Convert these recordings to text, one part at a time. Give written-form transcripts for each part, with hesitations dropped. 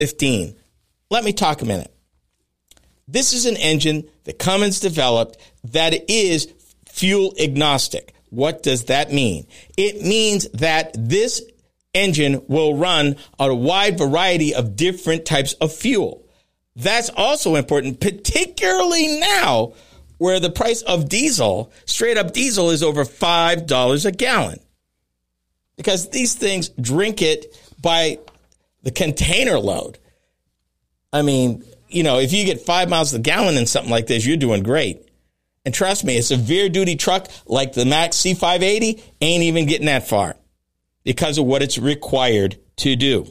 15. Let me talk a minute. This is an engine that Cummins developed that is fuel agnostic. What does that mean? It means that this engine will run a wide variety of different types of fuel. That's also important, particularly now where the price of diesel, straight up diesel, is over $5 a gallon. Because these things drink it by the container load. I mean, you know, if you get 5 miles a gallon in something like this, you're doing great. And trust me, a severe duty truck like the Mack C580 ain't even getting that far because of what it's required to do.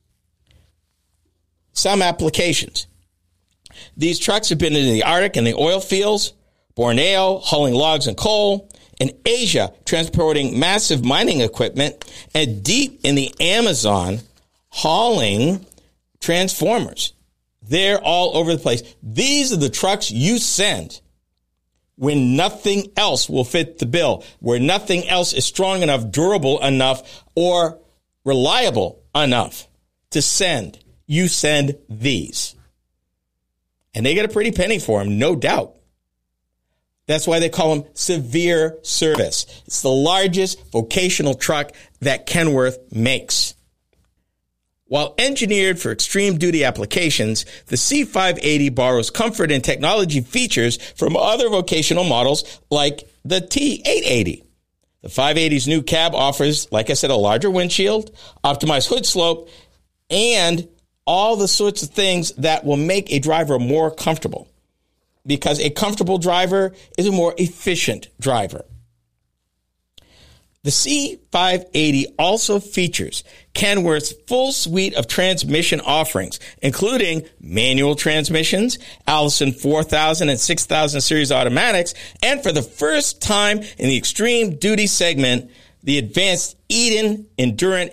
Some applications. These trucks have been in the Arctic and the oil fields, Borneo, hauling logs and coal, in Asia, transporting massive mining equipment, and deep in the Amazon, hauling transformers. They're all over the place. These are the trucks you send when nothing else will fit the bill, where nothing else is strong enough, durable enough, or reliable enough to send. You send these. And they get a pretty penny for them, no doubt. That's why they call them severe service. It's the largest vocational truck that Kenworth makes. While engineered for extreme duty applications, the C580 borrows comfort and technology features from other vocational models like the T880. The 580's new cab offers, like I said, a larger windshield, optimized hood slope, and all the sorts of things that will make a driver more comfortable. Because a comfortable driver is a more efficient driver. The C580 also features Kenworth's full suite of transmission offerings, including manual transmissions, Allison 4000 and 6000 series automatics, and for the first time in the extreme duty segment, the advanced Eden Endurant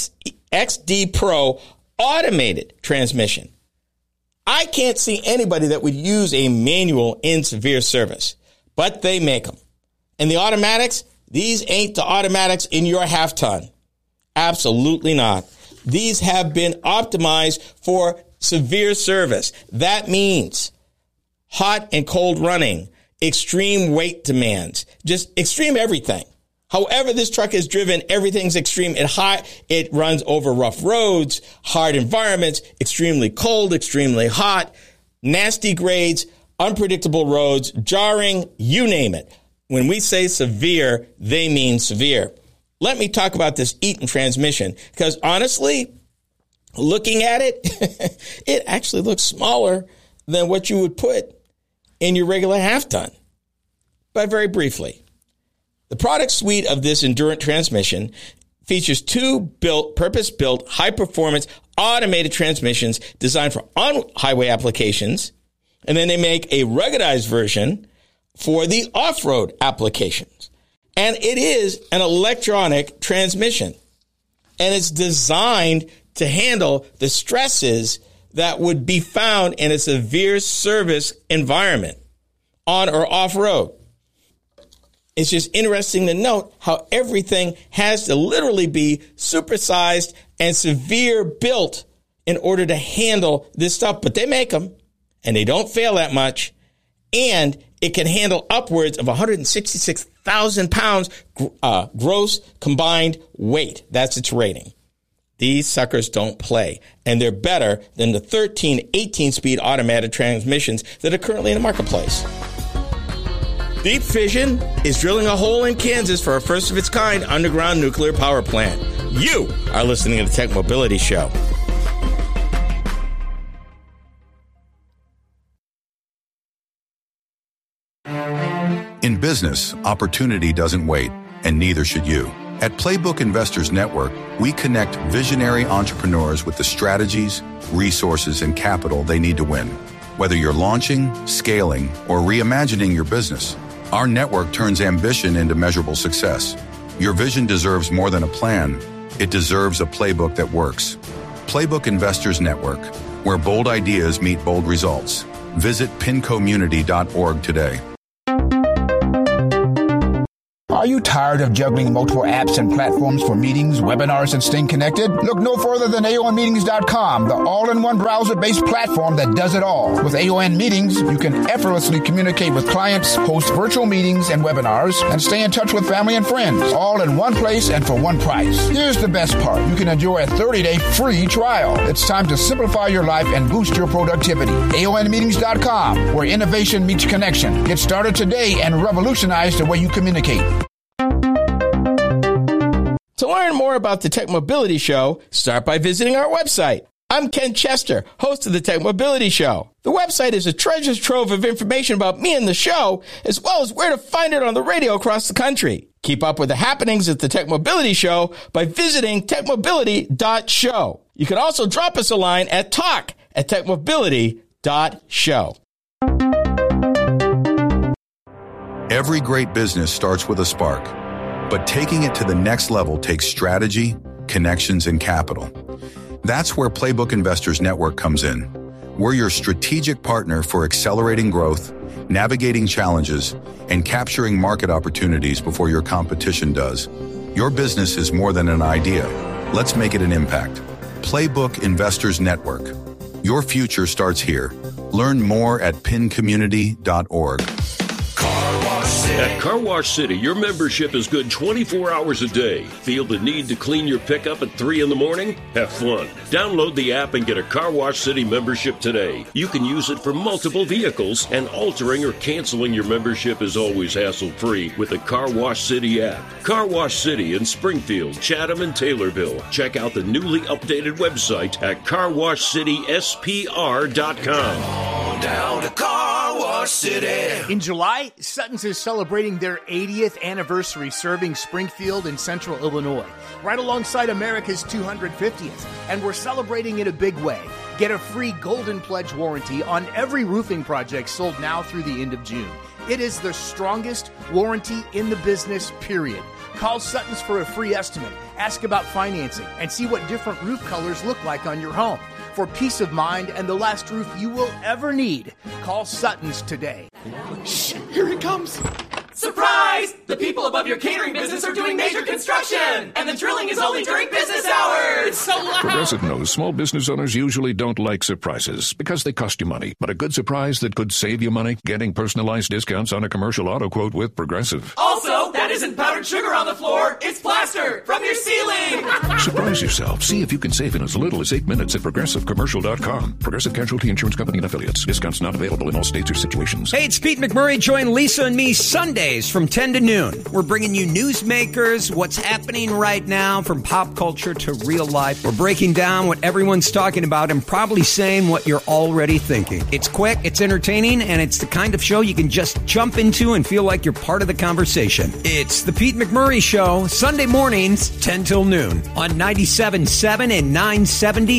XD Pro automated transmission. I can't see anybody that would use a manual in severe service, but they make them. And the automatics, these ain't the automatics in your half ton. Absolutely not. These have been optimized for severe service. That means hot and cold running, extreme weight demands, just extreme everything. However this truck is driven, everything's extreme. It runs over rough roads, hard environments, extremely cold, extremely hot, nasty grades, unpredictable roads, jarring, you name it. When we say severe, they mean severe. Let me talk about this Eaton transmission, because honestly, looking at it, it actually looks smaller than what you would put in your regular half ton. But very briefly, the product suite of this Endurant transmission features two purpose-built, high-performance, automated transmissions designed for on-highway applications, and then they make a ruggedized version for the off-road applications. And it is an electronic transmission, and it's designed to handle the stresses that would be found in a severe service environment, on or off-road. It's just interesting to note how everything has to literally be supersized and severe built in order to handle this stuff. But they make them, and they don't fail that much. And it can handle upwards of 166,000 pounds gross combined weight. That's its rating. These suckers don't play, and they're better than the 13, 18-speed automatic transmissions that are currently in the marketplace. Deep Fission is drilling a hole in Kansas for a first-of-its-kind underground nuclear power plant. You are listening to the Tech Mobility Show. In business, opportunity doesn't wait, and neither should you. At Playbook Investors Network, we connect visionary entrepreneurs with the strategies, resources, and capital they need to win. Whether you're launching, scaling, or reimagining your business, our network turns ambition into measurable success. Your vision deserves more than a plan. It deserves a playbook that works. Playbook Investors Network, where bold ideas meet bold results. Visit pincommunity.org today. Are you tired of juggling multiple apps and platforms for meetings, webinars, and staying connected? Look no further than AONmeetings.com, the all-in-one browser-based platform that does it all. With AON Meetings, you can effortlessly communicate with clients, host virtual meetings and webinars, and stay in touch with family and friends, all in one place and for one price. Here's the best part. You can enjoy a 30-day free trial. It's time to simplify your life and boost your productivity. AONmeetings.com, where innovation meets connection. Get started today and revolutionize the way you communicate. To learn more about the Tech Mobility Show, start by visiting our website. I'm Ken Chester, host of the Tech Mobility Show. The website is a treasure trove of information about me and the show, as well as where to find it on the radio across the country. Keep up with the happenings at the Tech Mobility Show by visiting techmobility.show. You can also drop us a line at talk@techmobility.show. Every great business starts with a spark, but taking it to the next level takes strategy, connections, and capital. That's where Playbook Investors Network comes in. We're your strategic partner for accelerating growth, navigating challenges, and capturing market opportunities before your competition does. Your business is more than an idea. Let's make it an impact. Playbook Investors Network. Your future starts here. Learn more at pincommunity.org. At Car Wash City, your membership is good 24 hours a day. Feel the need to clean your pickup at 3 in the morning? Have fun. Download the app and get a Car Wash City membership today. You can use it for multiple vehicles, and altering or canceling your membership is always hassle-free with the Car Wash City app. Car Wash City in Springfield, Chatham, and Taylorville. Check out the newly updated website at carwashcityspr.com. On down to Car Wash City. In July, Sutton's is celebrating their 80th anniversary serving Springfield and Central Illinois, right alongside America's 250th. And we're celebrating in a big way. Get a free Golden Pledge warranty on every roofing project sold now through the end of June. It is the strongest warranty in the business, period. Call Sutton's for a free estimate, ask about financing, and see what different roof colors look like on your home. For peace of mind and the last roof you will ever need, call Sutton's today. Shh, here it comes. Surprise! The people above your catering business are doing major construction, and the drilling is only during business hours. It's so loud. Progressive knows small business owners usually don't like surprises because they cost you money. But a good surprise that could save you money? Getting personalized discounts on a commercial auto quote with Progressive. Also, that isn't powdered sugar on the floor. It's plaster from your ceiling. Surprise yourself. See if you can save in as little as 8 minutes at ProgressiveCommercial.com. Progressive Casualty Insurance Company and Affiliates. Discounts not available in all states or situations. Hey, it's Pete McMurray. Join Lisa and me Sundays from 10 to noon. We're bringing you newsmakers, what's happening right now from pop culture to real life. We're breaking down what everyone's talking about and probably saying what you're already thinking. It's quick, it's entertaining, and it's the kind of show you can just jump into and feel like you're part of the conversation. It's the Pete McMurray Show, Sunday mornings, 10 till noon on 97.7 and 970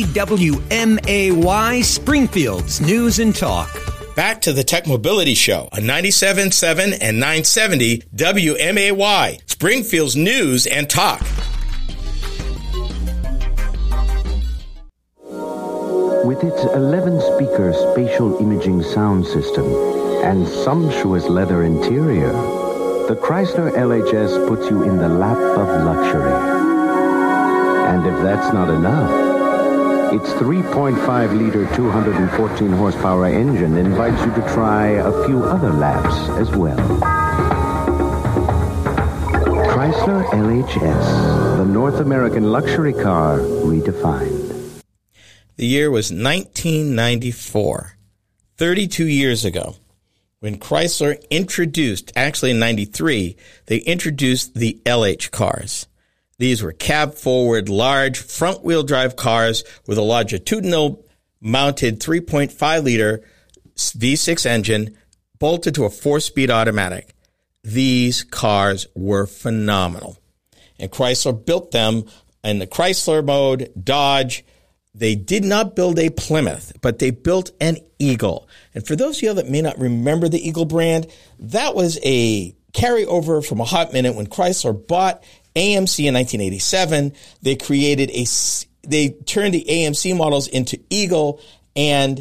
WMAY, Springfield's News and Talk. Back to the Tech Mobility Show on 97.7 and 970 WMAY, Springfield's News and Talk. With its 11-speaker spatial imaging sound system and sumptuous leather interior, the Chrysler LHS puts you in the lap of luxury. And if that's not enough, its 3.5-liter, 214-horsepower engine invites you to try a few other laps as well. Chrysler LHS, the North American luxury car redefined. The year was 1994, 32 years ago, when Chrysler introduced, actually in 93, they introduced the LH cars. These were cab-forward, large, front-wheel drive cars with a longitudinal mounted 3.5-liter V6 engine bolted to a 4-speed automatic. These cars were phenomenal. And Chrysler built them in the Chrysler mode, Dodge. They did not build a Plymouth, but they built an Eagle. And for those of you that may not remember the Eagle brand, that was a carryover from a hot minute when Chrysler bought AMC in 1987. They turned the AMC models into Eagle, and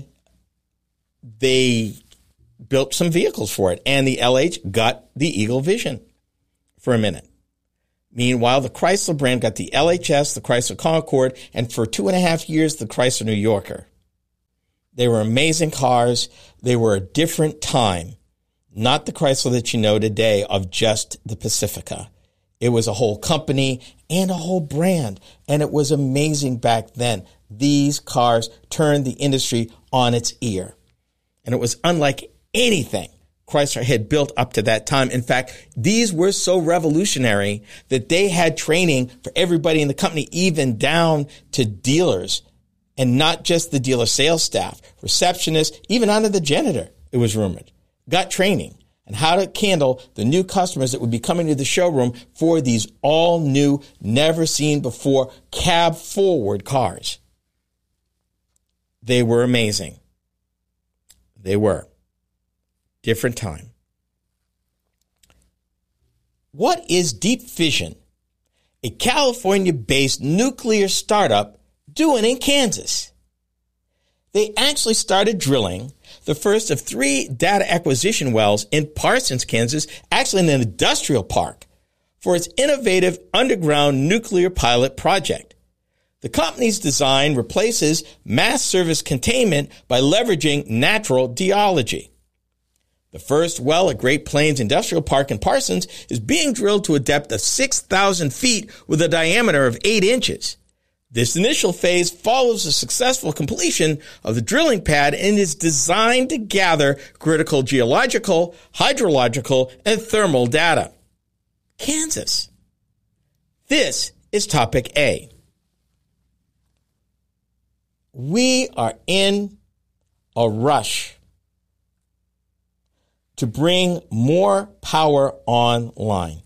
they built some vehicles for it. And the LH got the Eagle Vision. for a minute. Meanwhile, the Chrysler brand got the LHS, the Chrysler Concorde, and for 2.5 years, the Chrysler New Yorker. They were amazing cars. They were a different time. Not the Chrysler that you know today of just the Pacifica. It was a whole company and a whole brand, and it was amazing back then. These cars turned the industry on its ear, and it was unlike anything Chrysler had built up to that time. In fact, these were so revolutionary that they had training for everybody in the company, even down to dealers, and not just the dealer sales staff, receptionists, even under the janitor, it was rumored, got training and how to handle the new customers that would be coming to the showroom for these all new, never seen before cab forward cars. They were amazing. They were. Different time. What is Deep Fission, a California-based nuclear startup, doing in Kansas? They actually started drilling the first of 3 data acquisition wells in Parsons, Kansas, actually in an industrial park, for its innovative underground nuclear pilot project. The company's design replaces mass service containment by leveraging natural geology. The first well at Great Plains Industrial Park in Parsons is being drilled to a depth of 6,000 feet with a diameter of 8 inches. This initial phase follows the successful completion of the drilling pad and is designed to gather critical geological, hydrological, and thermal data. Kansas. This is topic A. We are in a rush to bring more power online.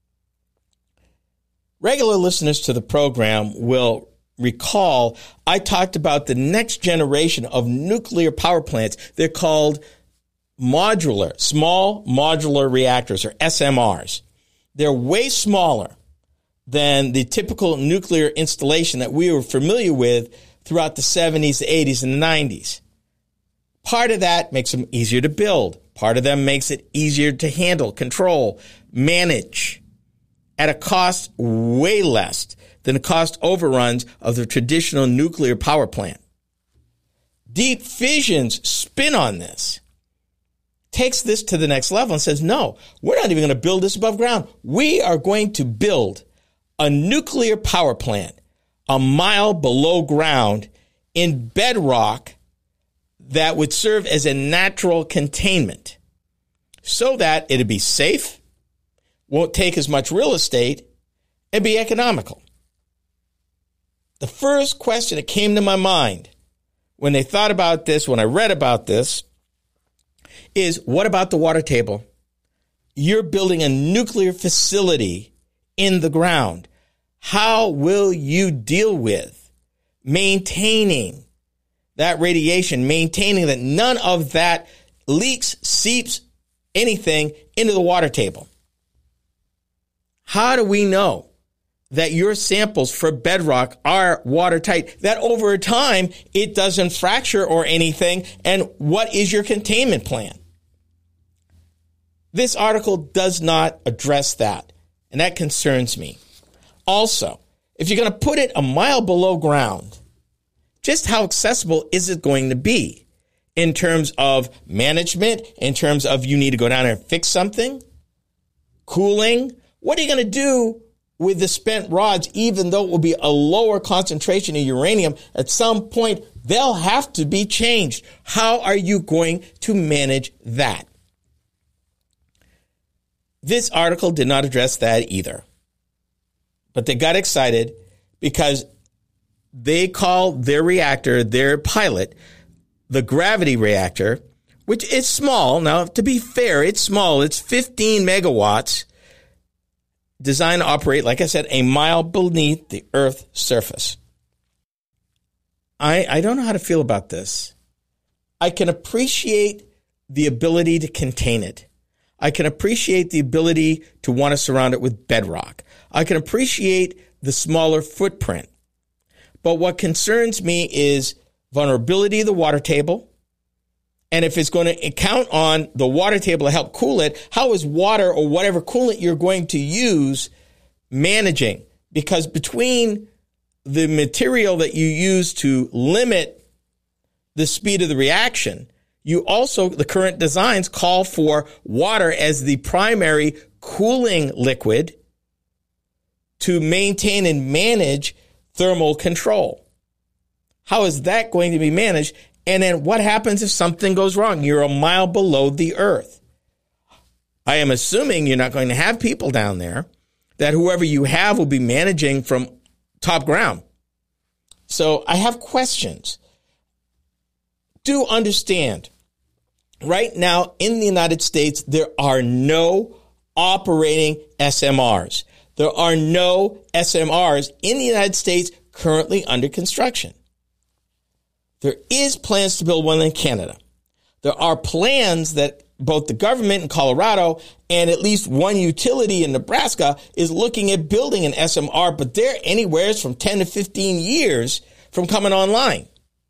Regular listeners to the program will recall I talked about the next generation of nuclear power plants. They're called modular, small modular reactors, or SMRs. They're way smaller than the typical nuclear installation that we were familiar with throughout the 70s, the 80s, and the 90s. Part of that makes them easier to build. Part of them makes it easier to handle, control, manage at a cost way less than the cost overruns of the traditional nuclear power plant. Deep Fission's spin on this takes this to the next level and says, no, we're not even going to build this above ground. We are going to build a nuclear power plant a mile below ground in bedrock that would serve as a natural containment so that it'd be safe, won't take as much real estate, and be economical. The first question that came to my mind when they thought about this, when I read about this, is what about the water table? You're building a nuclear facility in the ground. How will you deal with maintaining that radiation, maintaining that none of that leaks, seeps, anything into the water table? How do we know that your samples for bedrock are watertight, that over time it doesn't fracture or anything? And what is your containment plan? This article does not address that, and that concerns me. Also, if you're going to put it a mile below ground, just how accessible is it going to be in terms of management, in terms of you need to go down there and fix something, cooling? What are you going to do with the spent rods, even though it will be a lower concentration of uranium? At some point, they'll have to be changed. How are you going to manage that? This article did not address that either. But they got excited because they call their reactor, their pilot, the gravity reactor, which is small. Now, to be fair, it's small. It's 15 megawatts, designed to operate, like I said, a mile beneath the Earth's surface. I don't know how to feel about this. I can appreciate the ability to contain it. I can appreciate the ability to want to surround it with bedrock. I can appreciate the smaller footprint. But what concerns me is vulnerability of the water table And if it's going to count on the water table to help cool it, how is water or whatever coolant you're going to use managing? Because between the material that you use to limit the speed of the reaction, the current designs call for water as the primary cooling liquid to maintain and manage thermal control. How is that going to be managed? And then what happens if something goes wrong? You're a mile below the earth. I am assuming you're not going to have people down there, that whoever you have will be managing from top ground. So I have questions. Do understand, right now in the United States, there are no operating SMRs. There are no SMRs in the United States currently under construction. There is plans to build one in Canada. There are plans that both the government in Colorado and at least one utility in Nebraska is looking at building an SMR, but they're anywhere from 10 to 15 years from coming online.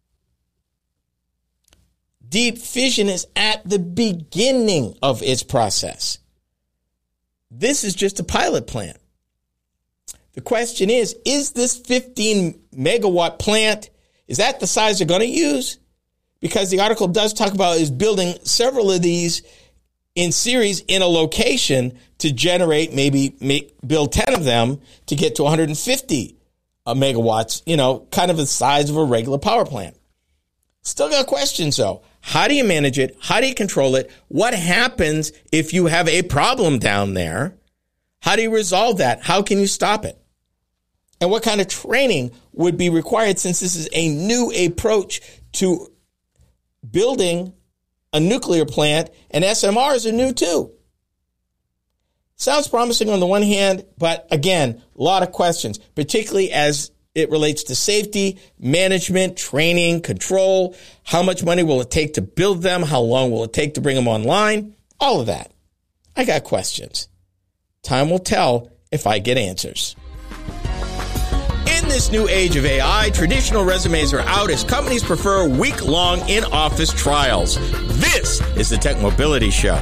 Deep fission is at the beginning of its process. This is just a pilot plant. The question is this 15 megawatt plant, is that the size they're going to use? Because the article does talk about is building several of these in series in a location to generate, build 10 of them to get to 150 megawatts, kind of the size of a regular power plant. Still got questions though. How do you manage it? How do you control it? What happens if you have a problem down there? How do you resolve that? How can you stop it? And what kind of training would be required, since this is a new approach to building a nuclear plant, and SMRs are new too? Sounds promising on the one hand, but again, a lot of questions, particularly as it relates to safety, management, training, control. How much money will it take to build them? How long will it take to bring them online? All of that. I got questions. Time will tell if I get answers. In this new age of AI, traditional resumes are out as companies prefer week-long in-office trials. This is the Tech Mobility Show.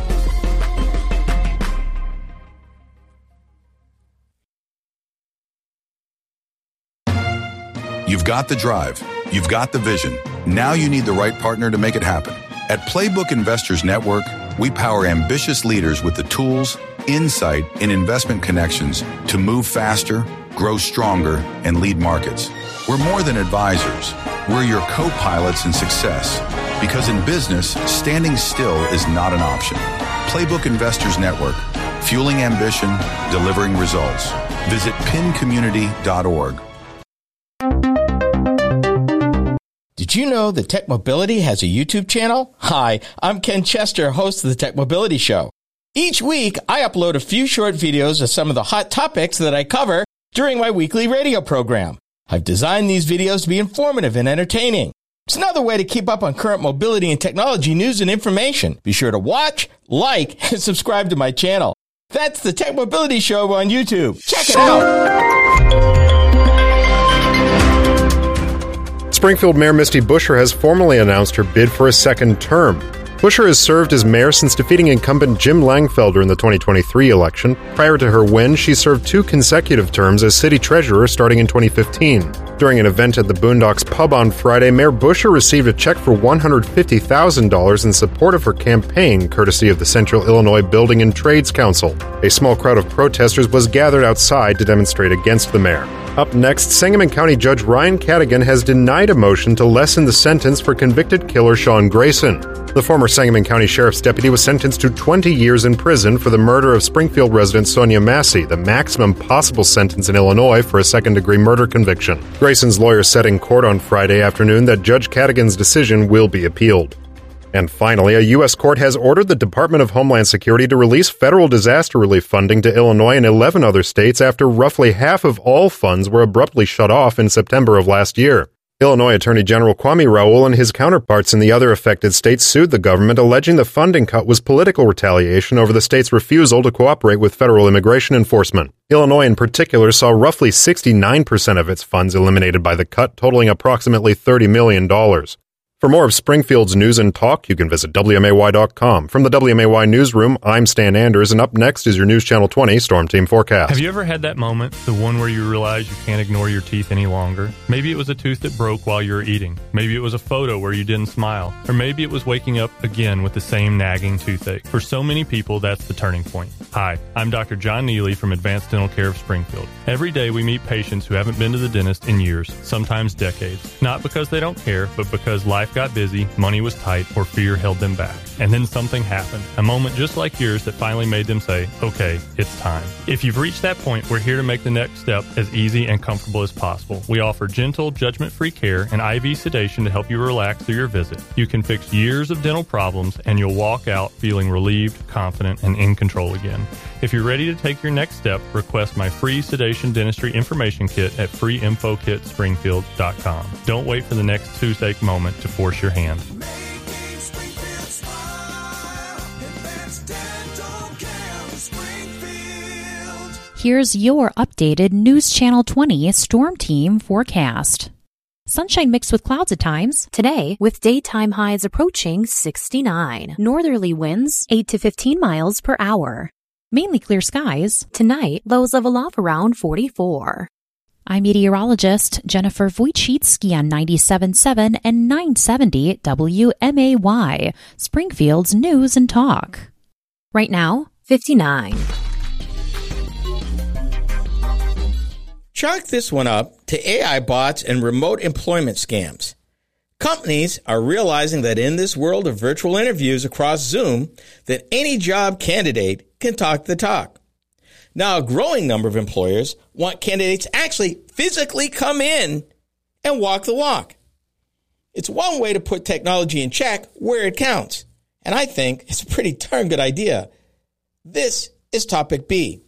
You've got the drive. You've got the vision. Now you need the right partner to make it happen. At Playbook Investors Network, we power ambitious leaders with the tools, insight, and investment connections to move faster, grow stronger, and lead markets. We're more than advisors. We're your co-pilots in success. Because in business, standing still is not an option. Playbook Investors Network, fueling ambition, delivering results. Visit pincommunity.org. Did you know that Tech Mobility has a YouTube channel? Hi, I'm Ken Chester, host of the Tech Mobility Show. Each week, I upload a few short videos of some of the hot topics that I cover during my weekly radio program. I've designed these videos to be informative and entertaining. It's another way to keep up on current mobility and technology news and information. Be sure to watch, like, and subscribe to my channel. That's the Tech Mobility Show on YouTube. Check it out. Springfield Mayor Misty Buscher has formally announced her bid for a second term. Buscher has served as mayor since defeating incumbent Jim Langfelder in the 2023 election. Prior to her win, she served 2 consecutive terms as city treasurer starting in 2015. During an event at the Boondocks Pub on Friday, Mayor Buscher received a check for $150,000 in support of her campaign, courtesy of the Central Illinois Building and Trades Council. A small crowd of protesters was gathered outside to demonstrate against the mayor. Up next, Sangamon County Judge Ryan Cadigan has denied a motion to lessen the sentence for convicted killer Sean Grayson. The former Sangamon County Sheriff's deputy was sentenced to 20 years in prison for the murder of Springfield resident Sonia Massey, the maximum possible sentence in Illinois for a second-degree murder conviction. Grayson's lawyer said in court on Friday afternoon that Judge Cadigan's decision will be appealed. And finally, a U.S. court has ordered the Department of Homeland Security to release federal disaster relief funding to Illinois and 11 other states after roughly half of all funds were abruptly shut off in September of last year. Illinois Attorney General Kwame Raoul and his counterparts in the other affected states sued the government, alleging the funding cut was political retaliation over the state's refusal to cooperate with federal immigration enforcement. Illinois in particular saw roughly 69% of its funds eliminated by the cut, totaling approximately $30 million. For more of Springfield's news and talk, you can visit WMAY.com. From the WMAY newsroom, I'm Stan Anders, and up next is your News Channel 20 Storm Team forecast. Have you ever had that moment, the one where you realize you can't ignore your teeth any longer? Maybe it was a tooth that broke while you were eating. Maybe it was a photo where you didn't smile. Or maybe it was waking up again with the same nagging toothache. For so many people, that's the turning point. Hi, I'm Dr. John Neely from Advanced Dental Care of Springfield. Every day we meet patients who haven't been to the dentist in years, sometimes decades. Not because they don't care, but because life got busy, money was tight, or fear held them back. And then something happened. A moment just like yours that finally made them say, okay, it's time. If you've reached that point, we're here to make the next step as easy and comfortable as possible. We offer gentle, judgment-free care and IV sedation to help you relax through your visit. You can fix years of dental problems, and you'll walk out feeling relieved, confident, and in control again. If you're ready to take your next step, request my free sedation dentistry information kit at freeinfokitspringfield.com. Don't wait for the next toothache moment to force your hand. Here's your updated News Channel 20 Storm Team forecast. Sunshine mixed with clouds at times. Today, with daytime highs approaching 69. Northerly winds 8 to 15 miles per hour. Mainly clear skies. Tonight, lows level off around 44. I'm meteorologist Jennifer Wojcicki on 97.7 and 970 WMAY, Springfield's News and Talk. Right now, 59. Chalk this one up to AI bots and remote employment scams. Companies are realizing that in this world of virtual interviews across Zoom, that any job candidate can talk the talk. Now, a growing number of employers want candidates to actually physically come in and walk the walk. It's one way to put technology in check where it counts, and I think it's a pretty darn good idea. This is Topic B.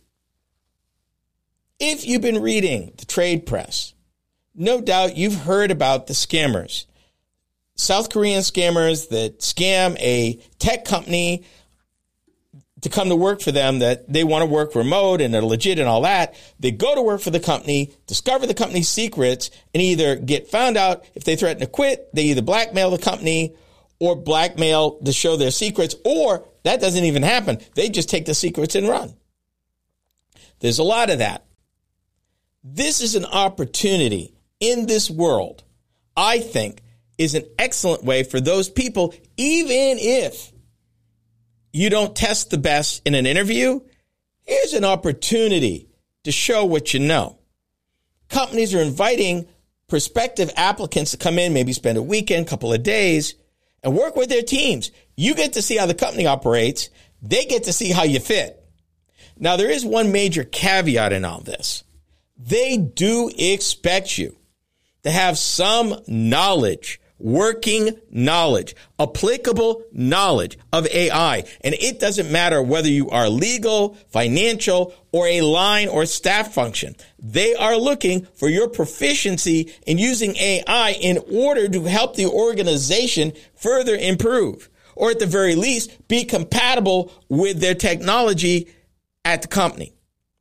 If you've been reading the trade press, no doubt you've heard about the scammers. South Korean scammers that scam a tech company to come to work for them, that they want to work remote and they're legit and all that. They go to work for the company, discover the company's secrets, and either get found out. If they threaten to quit, they either blackmail the company or blackmail to show their secrets, or that doesn't even happen. They just take the secrets and run. There's a lot of that. This is an opportunity in this world, I think, is an excellent way for those people, even if you don't test the best in an interview, here's an opportunity to show what you know. Companies are inviting prospective applicants to come in, maybe spend a weekend, couple of days, and work with their teams. You get to see how the company operates. They get to see how you fit. Now, there is one major caveat in all this. They do expect you to have some knowledge, working knowledge, applicable knowledge of AI. And it doesn't matter whether you are legal, financial, or a line or staff function. They are looking for your proficiency in using AI in order to help the organization further improve, or at the very least, be compatible with their technology at the company.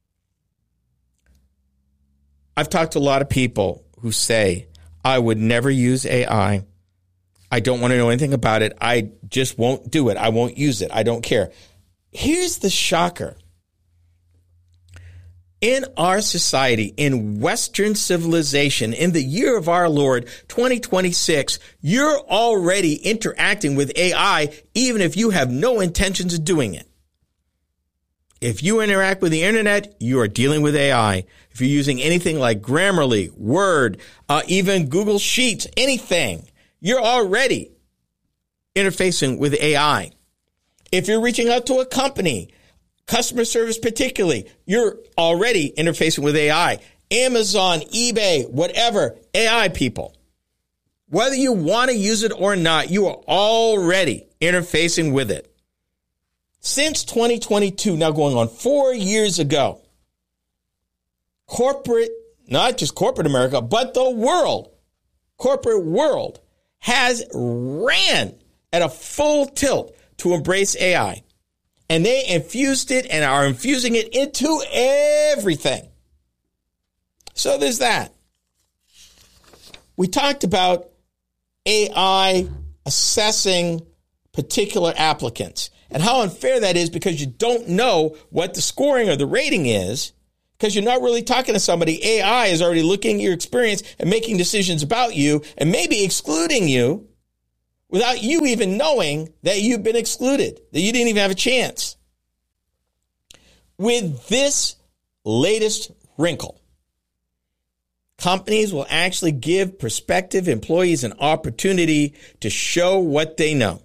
I've talked to a lot of people who say, I would never use AI. I don't want to know anything about it. I just won't do it. I won't use it. I don't care. Here's the shocker. In our society, in Western civilization, in the year of our Lord, 2026, you're already interacting with AI, even if you have no intentions of doing it. If you interact with the internet, you are dealing with AI. If you're using anything like Grammarly, Word, even Google Sheets, anything, you're already interfacing with AI. If you're reaching out to a company, customer service particularly, you're already interfacing with AI. Amazon, eBay, whatever, AI people. Whether you want to use it or not, you are already interfacing with it. Since 2022, now going on 4 years ago, corporate, not just corporate America, but the world, corporate world has ran at a full tilt to embrace AI. And they infused it and are infusing it into everything. So there's that. We talked about AI assessing particular applicants. And how unfair that is because you don't know what the scoring or the rating is, because you're not really talking to somebody. AI is already looking at your experience and making decisions about you and maybe excluding you without you even knowing that you've been excluded, that you didn't even have a chance. With this latest wrinkle, companies will actually give prospective employees an opportunity to show what they know.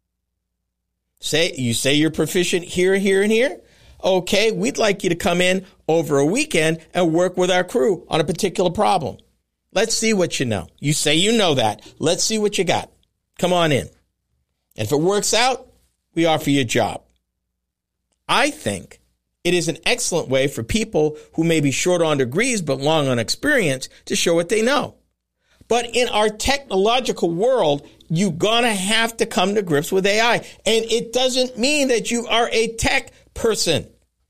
You say you're proficient here, here, and here. Okay, we'd like you to come in over a weekend and work with our crew on a particular problem. Let's see what you know. You say you know that. Let's see what you got. Come on in. And if it works out, we offer you a job. I think it is an excellent way for people who may be short on degrees but long on experience to show what they know. But in our technological world, you're going to have to come to grips with AI. And it doesn't mean that you are a tech person.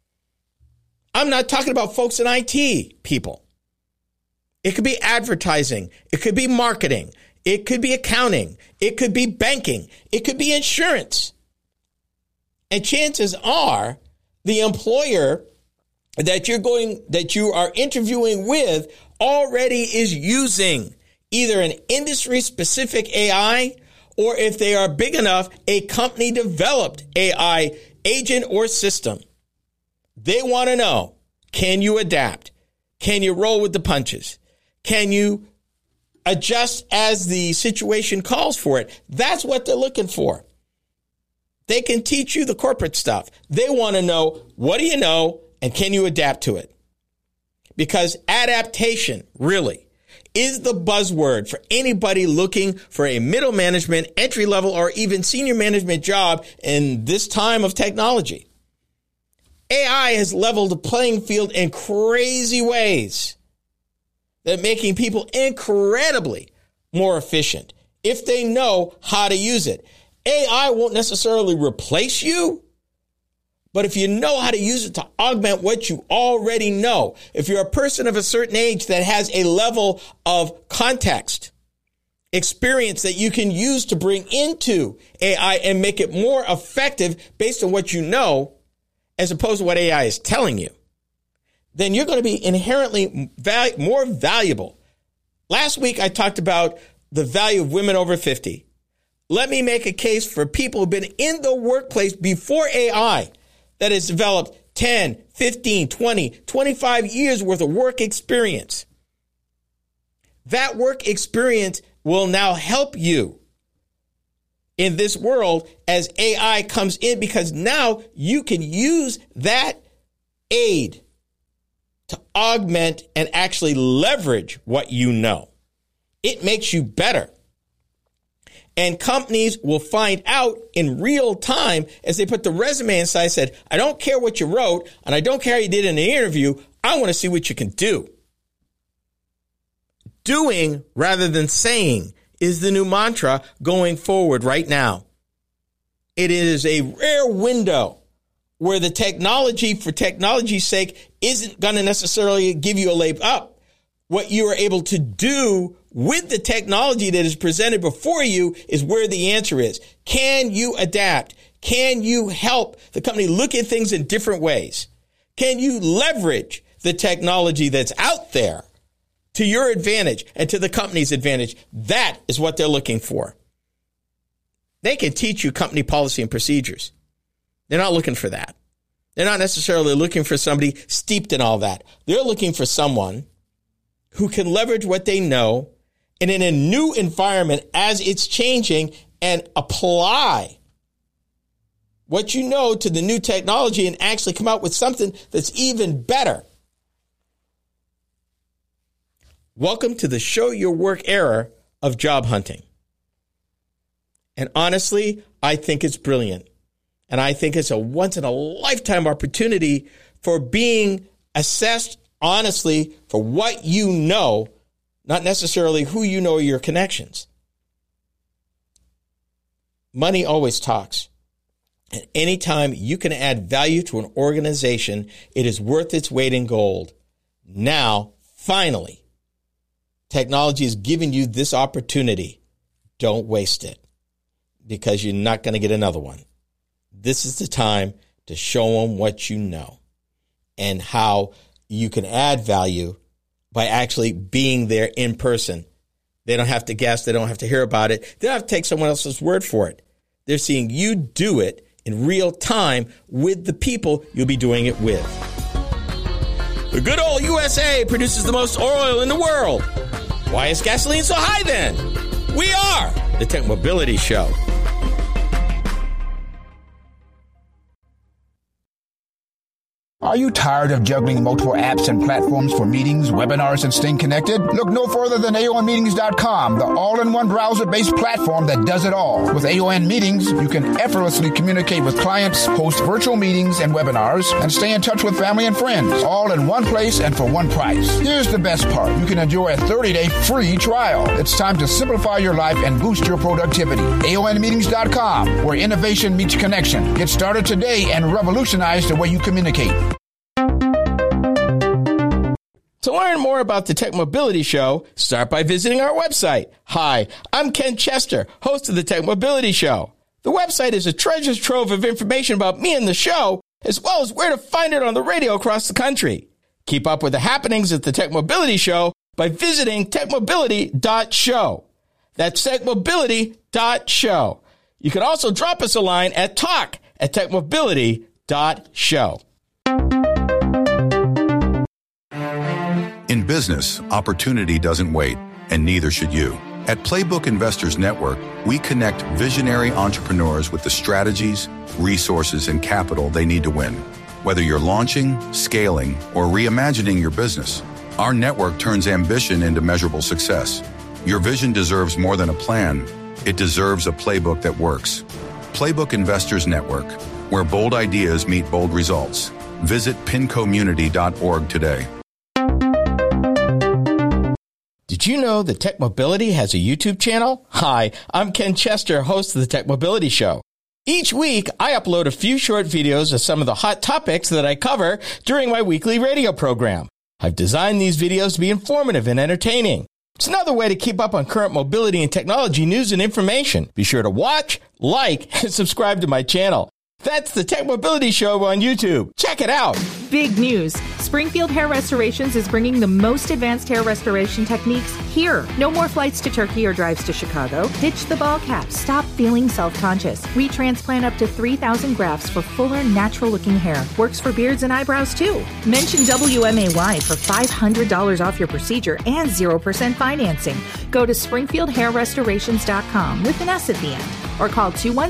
I'm not talking about folks in IT, people. It could be advertising. It could be marketing. It could be accounting. It could be banking. It could be insurance. And chances are the employer that you are interviewing with already is using either an industry-specific AI, or if they are big enough, a company-developed AI agent or system. They want to know, can you adapt? Can you roll with the punches? Can you adjust as the situation calls for it? That's what they're looking for. They can teach you the corporate stuff. They want to know, what do you know, and can you adapt to it? Because adaptation, really, is the buzzword for anybody looking for a middle management, entry level, or even senior management job in this time of technology. AI has leveled the playing field in crazy ways that making people incredibly more efficient if they know how to use it. AI won't necessarily replace you, but if you know how to use it to augment what you already know, if you're a person of a certain age that has a level of context, experience that you can use to bring into AI and make it more effective based on what you know, as opposed to what AI is telling you, then you're going to be inherently more valuable. Last week, I talked about the value of women over 50. Let me make a case for people who've been in the workplace before AI that has developed 10, 15, 20, 25 years worth of work experience. That work experience will now help you in this world as AI comes in, because now you can use that aid to augment and actually leverage what you know. It makes you better. And companies will find out in real time as they put the resume inside and said, I don't care what you wrote, and I don't care how you did in the interview. I want to see what you can do. Doing rather than saying is the new mantra going forward right now. It is a rare window where the technology for technology's sake isn't going to necessarily give you a leg up. What you are able to do with the technology that is presented before you is where the answer is. Can you adapt? Can you help the company look at things in different ways? Can you leverage the technology that's out there to your advantage and to the company's advantage? That is what they're looking for. They can teach you company policy and procedures. They're not looking for that. They're not necessarily looking for somebody steeped in all that. They're looking for someone who can leverage what they know and in a new environment as it's changing and apply what you know to the new technology and actually come out with something that's even better. Welcome to the show your work era of job hunting. And honestly, I think it's brilliant. And I think it's a once in a lifetime opportunity for being assessed honestly for what you know, not necessarily who you know or your connections. Money always talks. And anytime you can add value to an organization, it is worth its weight in gold. Now, finally, technology is giving you this opportunity. Don't waste it, because you're not going to get another one. This is the time to show them what you know and how you can add value by actually being there in person. They don't have to guess. They don't have to hear about it. They don't have to take someone else's word for it. They're seeing you do it in real time with the people you'll be doing it with. The good old USA produces the most oil in the world. Why is gasoline so high then? We are the Tech Mobility Show. Are you tired of juggling multiple apps and platforms for meetings, webinars, and staying connected? Look no further than AONmeetings.com, the all-in-one browser-based platform that does it all. With AON Meetings, you can effortlessly communicate with clients, host virtual meetings and webinars, and stay in touch with family and friends, all in one place and for one price. Here's the best part. You can enjoy a 30-day free trial. It's time to simplify your life and boost your productivity. AONmeetings.com, where innovation meets connection. Get started today and revolutionize the way you communicate. To learn more about the Tech Mobility Show, start by visiting our website. Hi, I'm Ken Chester, host of the Tech Mobility Show. The website is a treasure trove of information about me and the show, as well as where to find it on the radio across the country. Keep up with the happenings at the Tech Mobility Show by visiting techmobility.show. That's techmobility.show. You can also drop us a line at talk@techmobility.show. In business, opportunity doesn't wait, and neither should you. At Playbook Investors Network, we connect visionary entrepreneurs with the strategies, resources, and capital they need to win. Whether you're launching, scaling, or reimagining your business, our network turns ambition into measurable success. Your vision deserves more than a plan. It deserves a playbook that works. Playbook Investors Network, where bold ideas meet bold results. Visit pincommunity.org today. Did you know that Tech Mobility has a YouTube channel? Hi, I'm Ken Chester, host of the Tech Mobility Show. Each week, I upload a few short videos of some of the hot topics that I cover during my weekly radio program. I've designed these videos to be informative and entertaining. It's another way to keep up on current mobility and technology news and information. Be sure to watch, like, and subscribe to my channel. That's the Tech Mobility Show on YouTube. Check it out. Big news. Springfield Hair Restorations is bringing the most advanced hair restoration techniques here. No more flights to Turkey or drives to Chicago. Ditch the ball cap. Stop feeling self-conscious. Retransplant up to 3,000 grafts for fuller, natural-looking hair. Works for beards and eyebrows, too. Mention WMAY for $500 off your procedure and 0% financing. Go to SpringfieldHairRestorations.com with an S at the end. Or call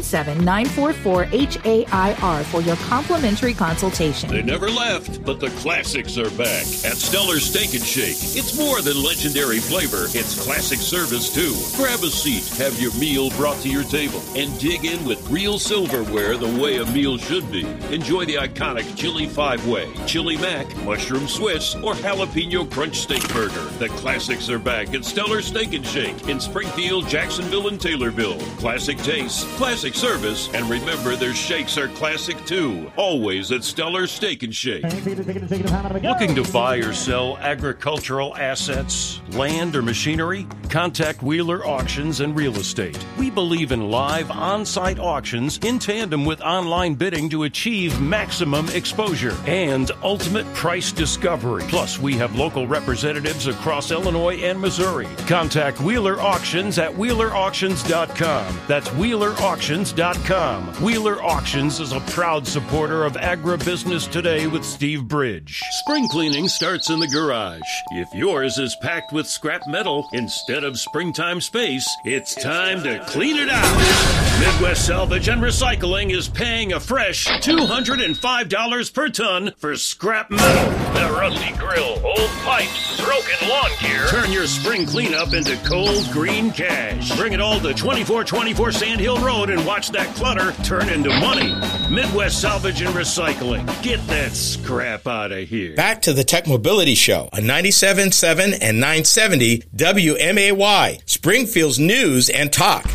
217-944-HAIR for your complimentary consultation. They never left, but the classics are back at Stellar Steak and Shake. It's more than legendary flavor, it's classic service too. Grab a seat, have your meal brought to your table, and dig in with real silverware the way a meal should be. Enjoy the iconic Chili 5-Way, Chili Mac, Mushroom Swiss, or Jalapeno Crunch Steak Burger. The classics are back at Stellar Steak and Shake in Springfield, Jacksonville, and Taylorville. Classic taste, classic service, and remember their shakes are classic too. Always at Stellar Steak and Shake. Looking to buy or sell agricultural assets, land, or machinery? Contact Wheeler Auctions and Real Estate. We believe in live on-site auctions in tandem with online bidding to achieve maximum exposure and ultimate price discovery. Plus, we have local representatives across Illinois and Missouri. Contact Wheeler Auctions at WheelerAuctions.com. That's WheelerAuctions.com. Wheeler Auctions is a proud supporter of Agribusiness Today with Steve Bridge. Spring cleaning starts in the garage. If yours is packed with scrap metal instead of springtime space, it's time to clean it out. Midwest Salvage and Recycling is paying a fresh $205 per ton for scrap metal. The rusty grill, old pipes, broken lawn gear. Turn your spring cleanup into cold green cash. Bring it all to 2424 Sand Hill Road and watch that clutter turn into money. Midwest Salvage and Recycling. Get that scrap out of here. Back to the Tech Mobility Show on 97.7 and 970 WMAY, Springfield's News and Talk.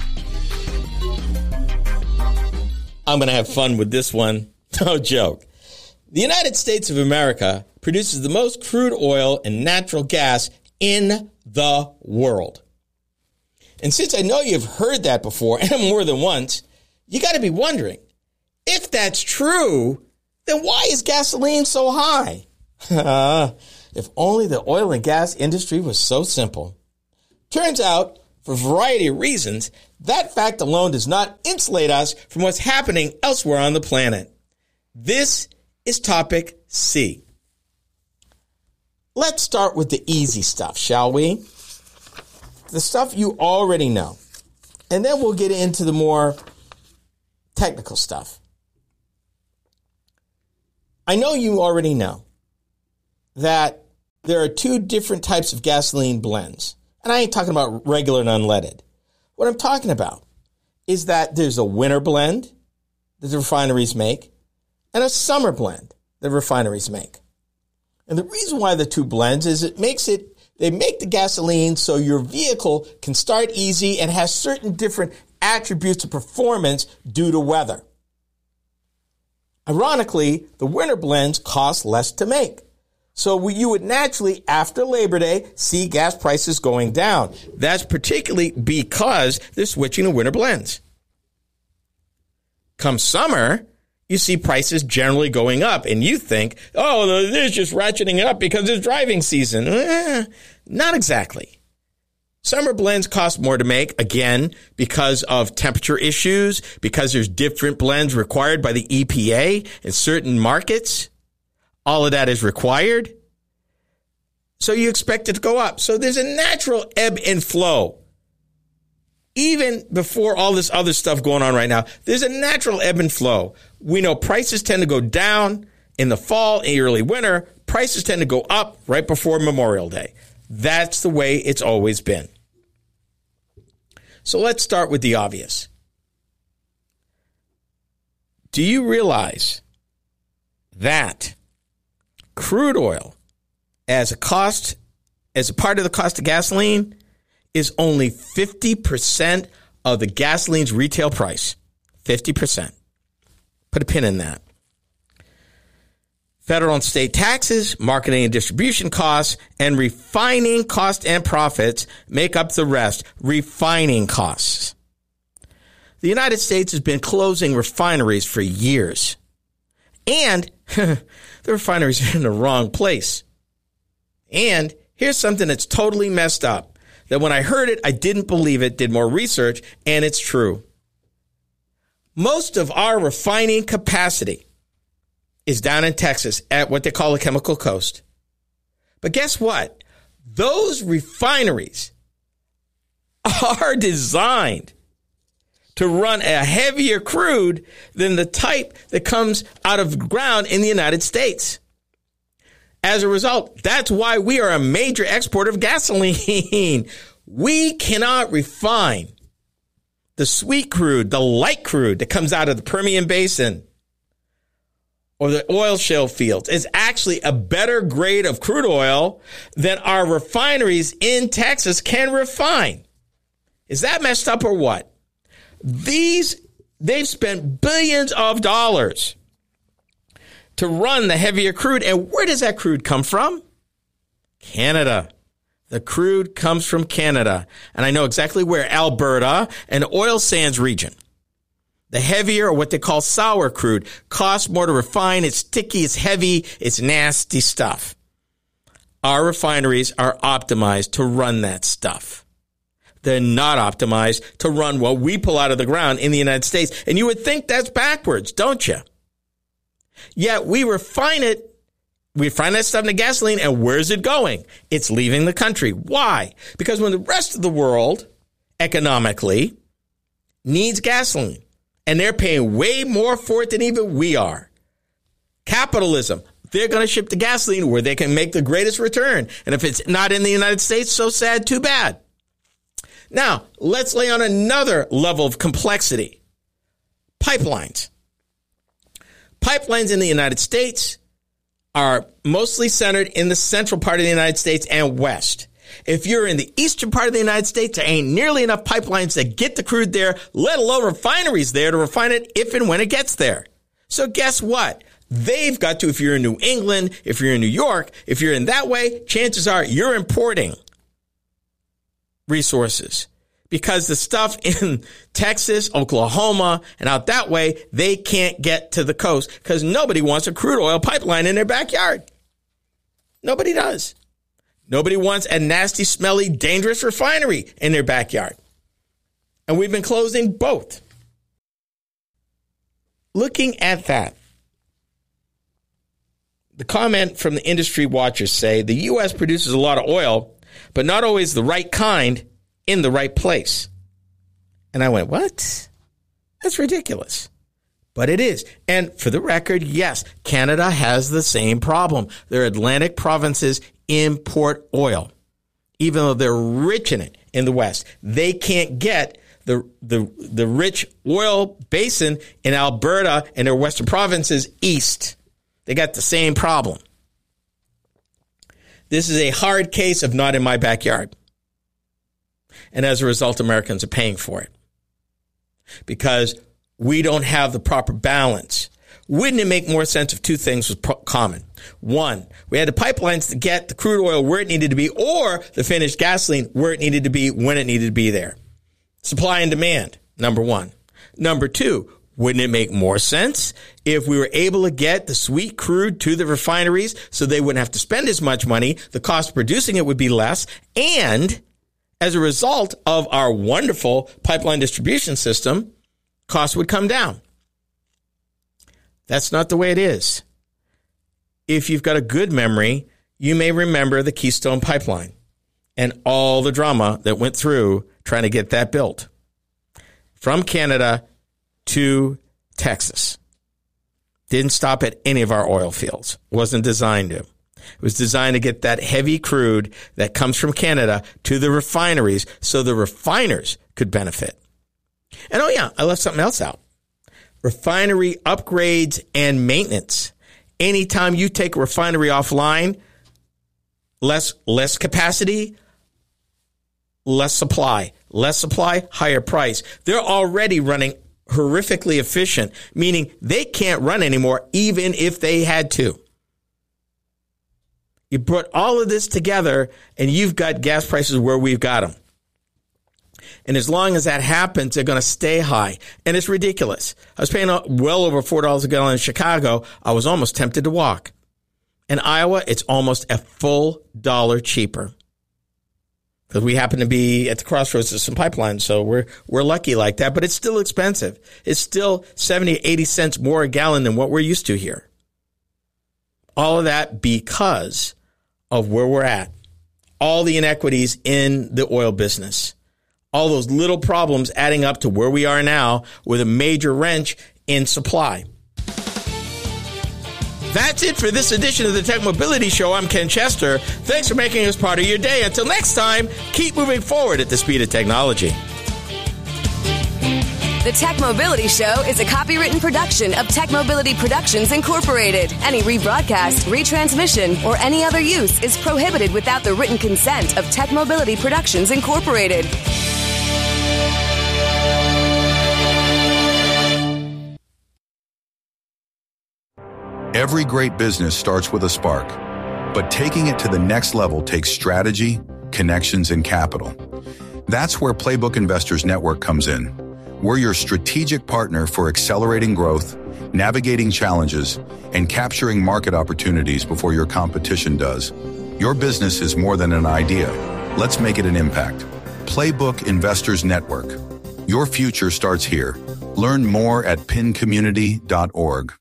I'm going to have fun with this one. No joke. The United States of America produces the most crude oil and natural gas in the world. And since I know you've heard that before and more than once, you got to be wondering, if that's true, then why is gasoline so high? If only the oil and gas industry was so simple. Turns out, for a variety of reasons, that fact alone does not insulate us from what's happening elsewhere on the planet. This is topic C. Let's start with the easy stuff, shall we? The stuff you already know. And then we'll get into the more technical stuff. I know you already know that there are two different types of gasoline blends. And I ain't talking about regular and unleaded. What I'm talking about is that there's a winter blend that the refineries make and a summer blend that refineries make. And the reason why the two blends is they make the gasoline so your vehicle can start easy and has certain different attributes of performance due to weather. Ironically, the winter blends cost less to make. So you would naturally, after Labor Day, see gas prices going down. That's particularly because they're switching to winter blends. Come summer, you see prices generally going up, and you think, oh, they're just ratcheting it up because it's driving season. Not exactly. Summer blends cost more to make, again, because of temperature issues, because there's different blends required by the EPA in certain markets. All of that is required. So you expect it to go up. So there's a natural ebb and flow. Even before all this other stuff going on right now, there's a natural ebb and flow. We know prices tend to go down in the fall and early winter. Prices tend to go up right before Memorial Day. That's the way it's always been. So let's start with the obvious. Do you realize that crude oil as a part of the cost of gasoline is only 50% of the gasoline's retail price? 50%. Put a pin in that. Federal and state taxes, marketing and distribution costs, and refining costs and profits make up the rest. Refining costs. The United States has been closing refineries for years. And the refineries are in the wrong place. And here's something that's totally messed up. That when I heard it, I didn't believe it, did more research, and it's true. Most of our refining capacity is down in Texas at what they call the Chemical Coast. But guess what? Those refineries are designed to run a heavier crude than the type that comes out of the ground in the United States. As a result, that's why we are a major exporter of gasoline. We cannot refine the sweet crude, the light crude that comes out of the Permian Basin or the oil shale fields. It's actually a better grade of crude oil than our refineries in Texas can refine. Is that messed up or what? They've spent billions of dollars to run the heavier crude. And where does that crude come from? Canada. The crude comes from Canada. And I know exactly where. Alberta, an oil sands region. The heavier, or what they call sour crude, costs more to refine. It's sticky, it's heavy, it's nasty stuff. Our refineries are optimized to run that stuff. They're not optimized to run what we pull out of the ground in the United States. And you would think that's backwards, don't you? Yet we refine it. We refine that stuff into gasoline, and where's it going? It's leaving the country. Why? Because when the rest of the world, economically, needs gasoline, and they're paying way more for it than even we are. Capitalism. They're going to ship the gasoline where they can make the greatest return. And if it's not in the United States, so sad, too bad. Now, let's lay on another level of complexity. Pipelines. Pipelines in the United States are mostly centered in the central part of the United States and west. If you're in the eastern part of the United States, there ain't nearly enough pipelines that get the crude there, let alone refineries there to refine it if and when it gets there. So guess what? They've got to, if you're in New England, if you're in New York, if you're in that way, chances are you're importing resources because the stuff in Texas, Oklahoma, and out that way, they can't get to the coast because nobody wants a crude oil pipeline in their backyard. Nobody does. Nobody wants a nasty, smelly, dangerous refinery in their backyard. And we've been closing both. Looking at that, the comment from the industry watchers say the U.S. produces a lot of oil, but not always the right kind in the right place. And I went, what? That's ridiculous. But it is. And for the record, yes, Canada has the same problem. Their Atlantic provinces import oil, even though they're rich in it in the West. They can't get the rich oil basin in Alberta and their western provinces east. They got the same problem. This is a hard case of not in my backyard. And as a result, Americans are paying for it because we don't have the proper balance. Wouldn't it make more sense if two things was common? One, we had the pipelines to get the crude oil where it needed to be or the finished gasoline where it needed to be when it needed to be there. Supply and demand, number one. Number two, wouldn't it make more sense if we were able to get the sweet crude to the refineries so they wouldn't have to spend as much money, the cost of producing it would be less, and as a result of our wonderful pipeline distribution system, costs would come down. That's not the way it is. If you've got a good memory, you may remember the Keystone Pipeline and all the drama that went through trying to get that built from Canada to Texas. Didn't stop at any of our oil fields. Wasn't designed to. It was designed to get that heavy crude that comes from Canada to the refineries so the refiners could benefit. And oh yeah, I left something else out. Refinery upgrades and maintenance. Anytime you take a refinery offline, less capacity, less supply. Less supply, higher price. They're already running horrifically efficient, meaning they can't run anymore even if they had to. You put all of this together and you've got gas prices where we've got them. And as long as that happens, they're going to stay high. And it's ridiculous. I was paying well over $4 a gallon in Chicago. I was almost tempted to walk. In Iowa, it's almost a full dollar cheaper. Because we happen to be at the crossroads of some pipelines, so we're lucky like that. But it's still expensive. It's still 70, 80 cents more a gallon than what we're used to here. All of that because of where we're at. All the inequities in the oil business. All those little problems adding up to where we are now with a major wrench in supply. That's it for this edition of the Tech Mobility Show. I'm Ken Chester. Thanks for making us part of your day. Until next time, keep moving forward at the speed of technology. The Tech Mobility Show is a copywritten production of Tech Mobility Productions, Incorporated. Any rebroadcast, retransmission, or any other use is prohibited without the written consent of Tech Mobility Productions, Incorporated. Every great business starts with a spark, but taking it to the next level takes strategy, connections, and capital. That's where Playbook Investors Network comes in. We're your strategic partner for accelerating growth, navigating challenges, and capturing market opportunities before your competition does. Your business is more than an idea. Let's make it an impact. Playbook Investors Network. Your future starts here. Learn more at pincommunity.org.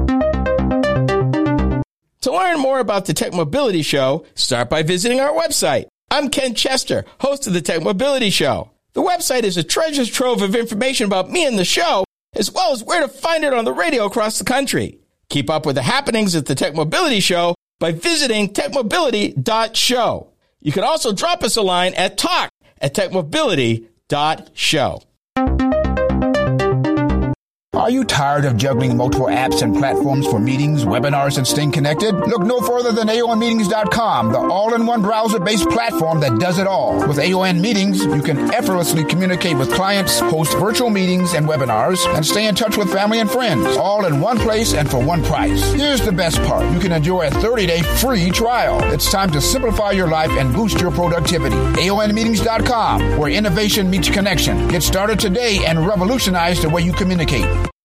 To learn more about the Tech Mobility Show, start by visiting our website. I'm Ken Chester, host of the Tech Mobility Show. The website is a treasure trove of information about me and the show, as well as where to find it on the radio across the country. Keep up with the happenings at the Tech Mobility Show by visiting techmobility.show. You can also drop us a line at talk@techmobility.show. Are you tired of juggling multiple apps and platforms for meetings, webinars, and staying connected? Look no further than AONmeetings.com, the all-in-one browser-based platform that does it all. With AON Meetings, you can effortlessly communicate with clients, host virtual meetings and webinars, and stay in touch with family and friends, all in one place and for one price. Here's the best part. You can enjoy a 30-day free trial. It's time to simplify your life and boost your productivity. AONmeetings.com, where innovation meets connection. Get started today and revolutionize the way you communicate.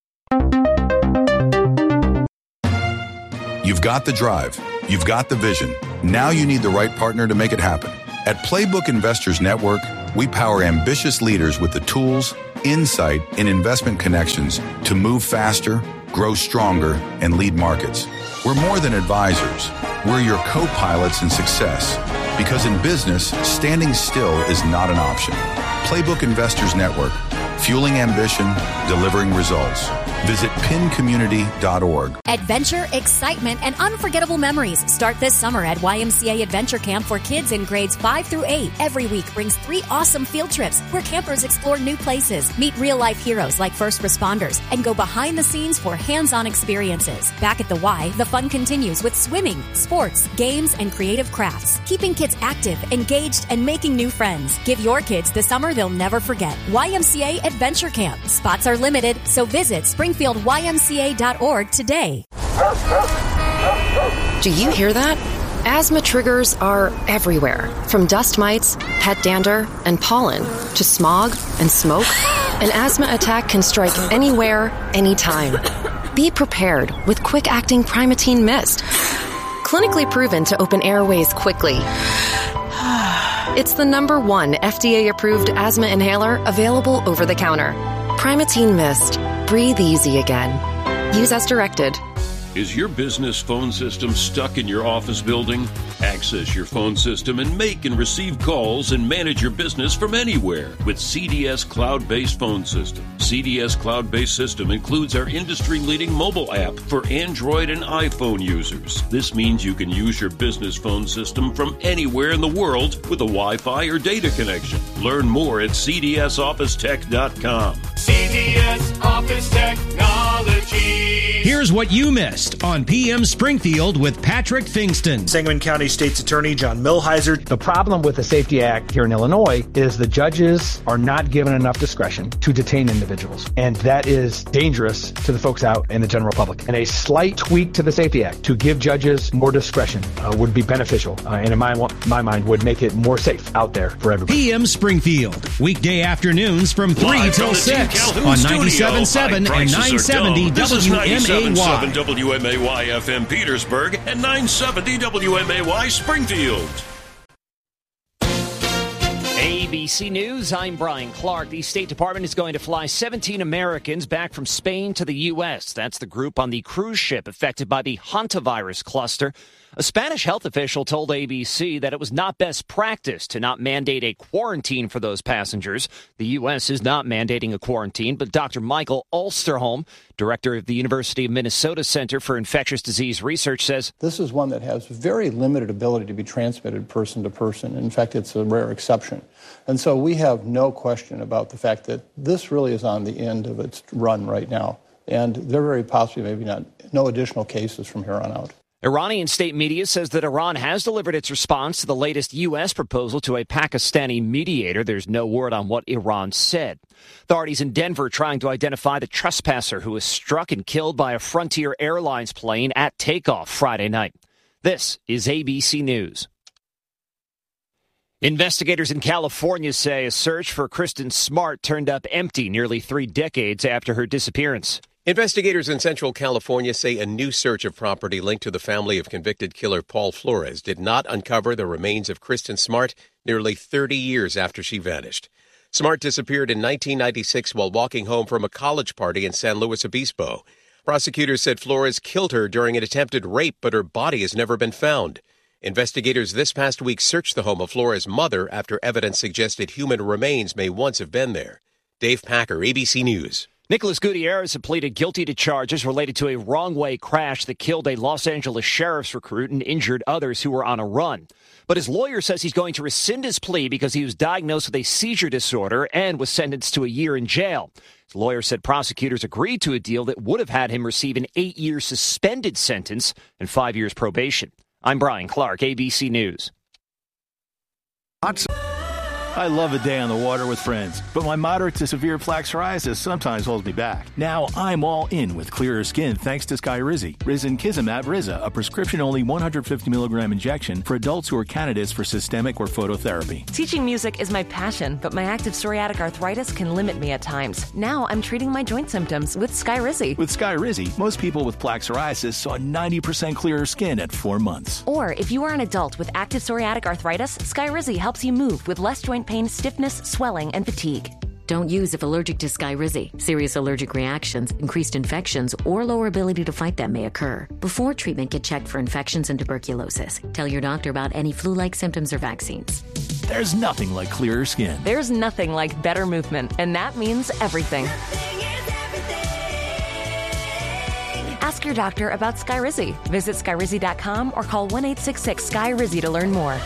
You've got the drive. You've got the vision. Now you need the right partner to make it happen. At Playbook Investors Network, we power ambitious leaders with the tools, insight, and investment connections to move faster, grow stronger, and lead markets. We're more than advisors. We're your co-pilots in success. Because in business, standing still is not an option. Playbook Investors Network, fueling ambition, delivering results. Visit pincommunity.org. Adventure, excitement, and unforgettable memories start this summer at YMCA Adventure Camp for kids in grades 5 through 8. Every week brings 3 awesome field trips where campers explore new places, meet real-life heroes like first responders, and go behind the scenes for hands-on experiences. Back at the Y, the fun continues with swimming, sports, games, and creative crafts, keeping kids active, engaged, and making new friends. Give your kids the summer they'll never forget. YMCA Adventure Camp. Spots are limited, so visit SpringfieldYMCA.org today. Do you hear that? Asthma triggers are everywhere, from dust mites, pet dander, and pollen, to smog and smoke. An asthma attack can strike anywhere, anytime. Be prepared with quick-acting Primatene Mist. Clinically proven to open airways quickly. It's the #1 FDA-approved asthma inhaler available over the counter. Primatene Mist. Breathe easy again. Use as directed. Is your business phone system stuck in your office building? Access your phone system and make and receive calls and manage your business from anywhere with CDS Cloud-Based Phone System. CDS Cloud-Based System includes our industry-leading mobile app for Android and iPhone users. This means you can use your business phone system from anywhere in the world with a Wi-Fi or data connection. Learn more at cdsofficetech.com. CDS Office Technology. Here's what you missed on PM Springfield with Patrick Fingston. Sangamon County State's Attorney John Millhiser. The problem with the Safety Act here in Illinois is the judges are not given enough discretion to detain individuals. And that is dangerous to the folks out in the general public. And a slight tweak to the Safety Act to give judges more discretion would be beneficial. And in my mind, would make it more safe out there for everybody. PM Springfield, weekday afternoons from 3 till 6 on 97.7 and 970 WMAY. 97.7 WMAY FM Petersburg and 970 WMAY Springfield. ABC News, I'm Brian Clark. The State Department is going to fly 17 Americans back from Spain to the U.S. That's the group on the cruise ship affected by the hantavirus cluster. A Spanish health official told ABC that it was not best practice to not mandate a quarantine for those passengers. The U.S. is not mandating a quarantine, but Dr. Michael Ulsterholm, director of the University of Minnesota Center for Infectious Disease Research, says this is one that has very limited ability to be transmitted person to person. In fact, it's a rare exception. And so we have no question about the fact that this really is on the end of its run right now. And there very possibly maybe no additional cases from here on out. Iranian state media says that Iran has delivered its response to the latest U.S. proposal to a Pakistani mediator. There's no word on what Iran said. Authorities in Denver trying to identify the trespasser who was struck and killed by a Frontier Airlines plane at takeoff Friday night. This is ABC News. Investigators in California say a search for Kristen Smart turned up empty nearly 3 decades after her disappearance. Investigators in Central California say a new search of property linked to the family of convicted killer Paul Flores did not uncover the remains of Kristen Smart nearly 30 years after she vanished. Smart disappeared in 1996 while walking home from a college party in San Luis Obispo. Prosecutors said Flores killed her during an attempted rape, but her body has never been found. Investigators this past week searched the home of Flores' mother after evidence suggested human remains may once have been there. Dave Packer, ABC News. Nicholas Gutierrez had pleaded guilty to charges related to a wrong-way crash that killed a Los Angeles sheriff's recruit and injured others who were on a run. But his lawyer says he's going to rescind his plea because he was diagnosed with a seizure disorder and was sentenced to a year in jail. His lawyer said prosecutors agreed to a deal that would have had him receive an 8-year suspended sentence and 5 years probation. I'm Brian Clark, ABC News. I love a day on the water with friends, but my moderate to severe plaque psoriasis sometimes holds me back. Now I'm all in with clearer skin thanks to Skyrizi. Risankizumab Riza, a prescription-only 150 milligram injection for adults who are candidates for systemic or phototherapy. Teaching music is my passion, but my active psoriatic arthritis can limit me at times. Now I'm treating my joint symptoms with Skyrizi. With Skyrizi, most people with plaque psoriasis saw 90% clearer skin at 4 months. Or if you are an adult with active psoriatic arthritis, Skyrizi helps you move with less joint pain, stiffness, swelling, and fatigue. Don't use if allergic to Skyrizi. Serious allergic reactions, increased infections, or lower ability to fight them may occur. Before treatment, get checked for infections and tuberculosis. Tell your doctor about any flu-like symptoms or vaccines. There's nothing like clearer skin. There's nothing like better movement, and that means everything. Ask your doctor about Skyrizi. Visit Skyrizi.com or call 1-866-SKY-RIZZI to learn more.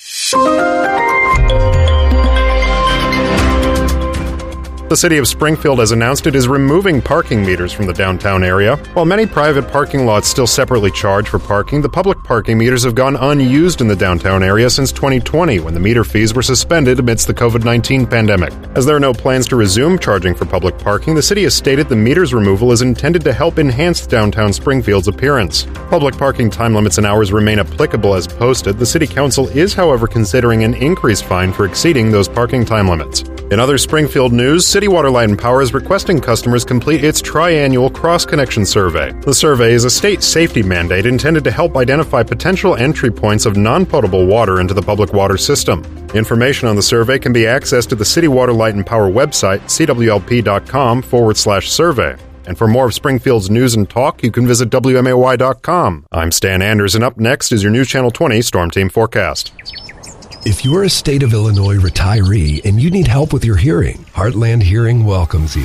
The city of Springfield has announced it is removing parking meters from the downtown area. While many private parking lots still separately charge for parking, the public parking meters have gone unused in the downtown area since 2020, when the meter fees were suspended amidst the COVID-19 pandemic. As there are no plans to resume charging for public parking, the city has stated the meters removal is intended to help enhance downtown Springfield's appearance. Public parking time limits and hours remain applicable as posted. The city council is, however, considering an increased fine for exceeding those parking time limits. In other Springfield news, City Water, Light and Power is requesting customers complete its triannual cross-connection survey. The survey is a state safety mandate intended to help identify potential entry points of non-potable water into the public water system. Information on the survey can be accessed at the City Water, Light and Power website, cwlp.com/survey. And for more of Springfield's news and talk, you can visit WMAY.com. I'm Stan Anders, and up next is your News Channel 20 Storm Team Forecast. If you're a state of Illinois retiree and you need help with your hearing, Heartland Hearing welcomes you.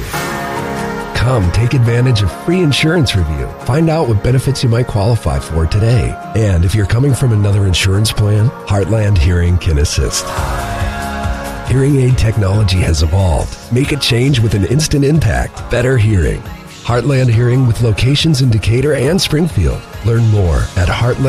Come take advantage of free insurance review. Find out what benefits you might qualify for today. And if you're coming from another insurance plan, Heartland Hearing can assist. Hearing aid technology has evolved. Make a change with an instant impact. Better hearing. Heartland Hearing with locations in Decatur and Springfield. Learn more at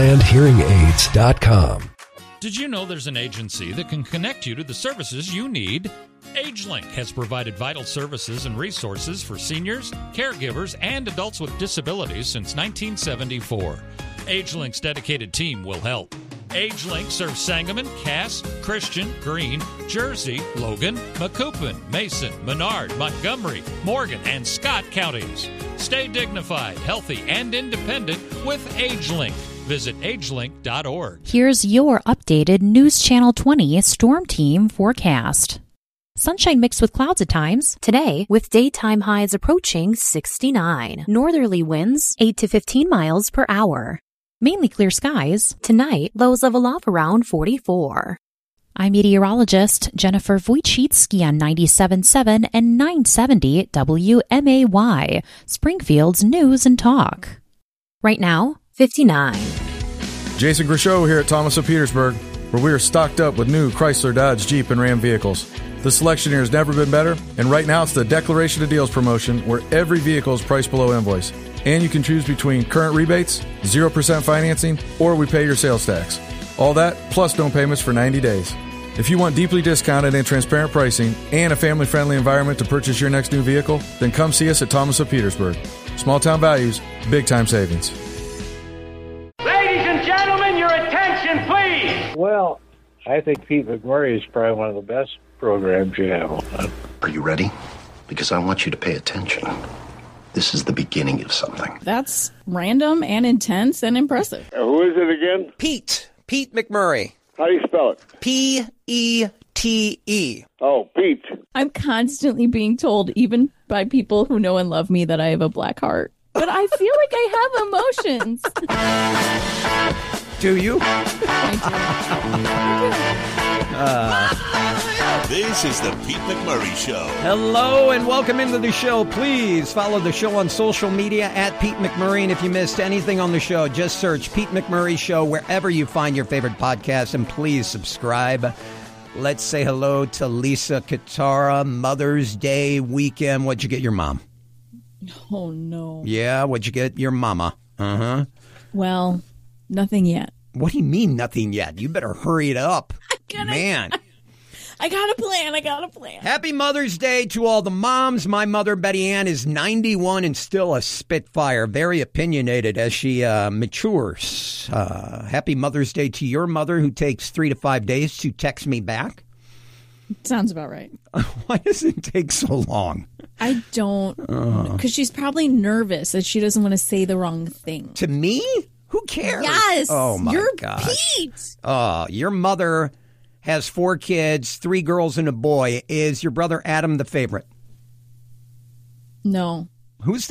heartlandhearingaids.com. Did you know there's an agency that can connect you to the services you need? AgeLink has provided vital services and resources for seniors, caregivers, and adults with disabilities since 1974. AgeLink's dedicated team will help. AgeLink serves Sangamon, Cass, Christian, Greene, Jersey, Logan, Macoupin, Mason, Menard, Montgomery, Morgan, and Scott counties. Stay dignified, healthy, and independent with AgeLink. Visit agelink.org. Here's your updated News Channel 20 Storm Team forecast. Sunshine mixed with clouds at times. Today, with daytime highs approaching 69. Northerly winds 8 to 15 miles per hour. Mainly clear skies. Tonight, lows level off around 44. I'm meteorologist Jennifer Wojcicki on 97.7 and 970 WMAY, Springfield's News and Talk. Right now, 59. Jason Grishow here at Thomas of Petersburg, where we are stocked up with new Chrysler, Dodge, Jeep, and Ram vehicles. The selection here has never been better, and right now it's the Declaration of Deals promotion where every vehicle is priced below invoice. And you can choose between current rebates, 0% financing, or we pay your sales tax. All that, plus no payments for 90 days. If you want deeply discounted and transparent pricing and a family-friendly environment to purchase your next new vehicle, then come see us at Thomas of Petersburg. Small town values, big time savings. Ladies and gentlemen, your attention, please. Well, I think Pete McMurray is probably one of the best programs you have on. Are you ready? Because I want you to pay attention. This is the beginning of something. That's random and intense and impressive. Who is it again? Pete McMurray. How do you spell it? P-E-T-E. Oh, Pete. I'm constantly being told, even by people who know and love me, that I have a black heart. But I feel like I have emotions. Do you? I do. This is the Pete McMurray Show. Hello and welcome into the show. Please follow the show on social media at Pete McMurray. And if you missed anything on the show, just search Pete McMurray Show wherever you find your favorite podcast. And please subscribe. Let's say hello to Lisa Katara. Mother's Day weekend. What'd you get your mom? Oh, no. Yeah, what'd you get your mama? Uh-huh. Well, nothing yet. What do you mean nothing yet? You better hurry it up. Man. I got a plan. Happy Mother's Day to all the moms. My mother, Betty Ann, is 91 and still a spitfire, very opinionated as she matures. Happy Mother's Day to your mother, who takes 3 to 5 days to text me back. Sounds about right. Why does it take so long? I don't, because she's probably nervous that she doesn't want to say the wrong thing. To me? Who cares? Yes. Oh, my you're gosh. Pete. Your mother has 4 kids, 3 girls and a boy. Is your brother Adam the favorite? No. Who's